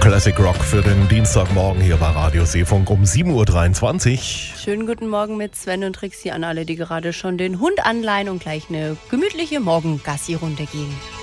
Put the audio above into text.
Classic Rock für den Dienstagmorgen hier bei Radio Seefunk um 7.23 Uhr. Schönen guten Morgen mit Sven und Trixie an alle, die gerade schon den Hund anleihen und gleich eine gemütliche Morgengassi-Runde gehen.